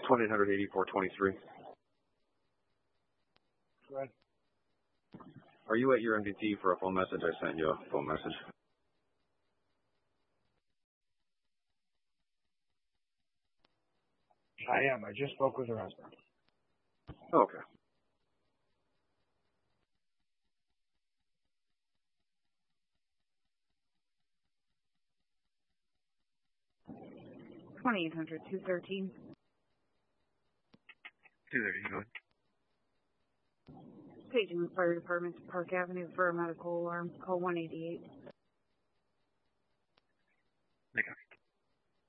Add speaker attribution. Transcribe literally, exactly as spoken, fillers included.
Speaker 1: twenty-eight hundred eighty-four twenty-three.
Speaker 2: Go ahead.
Speaker 1: Are you at your M D T for a phone message? I sent you a phone message.
Speaker 2: I am. I just spoke with her husband.
Speaker 1: Okay.
Speaker 3: twenty-eight hundred two thirteen.
Speaker 1: two thirteen, go ahead.
Speaker 3: Paging the fire department to Park Avenue for a medical alarm. Call one eighty-eight.
Speaker 1: Okay.